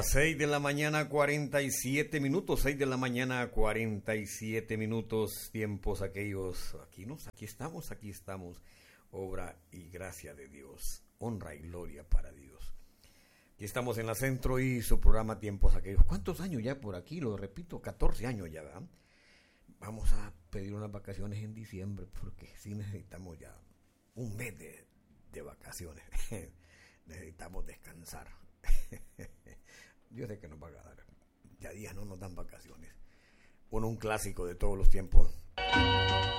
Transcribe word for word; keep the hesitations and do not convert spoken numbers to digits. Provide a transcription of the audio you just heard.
Las seis de la mañana, cuarenta y siete minutos, seis de la mañana, cuarenta y siete minutos, tiempos aquellos, aquí nos, aquí estamos, aquí estamos, obra y gracia de Dios, honra y gloria para Dios. Aquí estamos en la Centro y su programa Tiempos aquellos. ¿Cuántos años ya por aquí? Lo repito, catorce años ya, ¿verdad? Vamos a pedir unas vacaciones en diciembre porque sí necesitamos ya un mes de, de vacaciones. Necesitamos descansar. Yo sé que nos va a dar. Ya días no nos dan vacaciones. Bueno, un clásico de todos los tiempos.